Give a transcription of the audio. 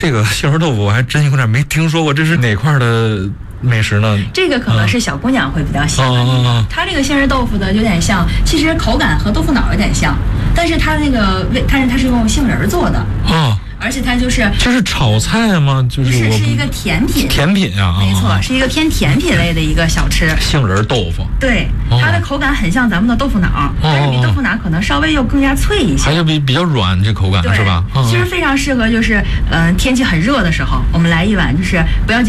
这个杏仁豆腐我还真有点没听说过，这是哪块的美食呢？ 这个可能是小姑娘会比较喜欢。它这个杏仁豆腐的有点像，其实口感和豆腐脑有点像，但是它那个它是用杏仁做的。而且它就是， 这是炒菜吗？就是是一个甜品。 甜品啊， 没错，是一个偏甜品类的一个小吃。 杏仁豆腐。 对，它的口感很像咱们的豆腐脑，但是比豆腐脑可能稍微又更加脆一些， 还是比较软，这口感是吧？ 其实非常适合就是天气很热的时候，我们来一碗就是不要加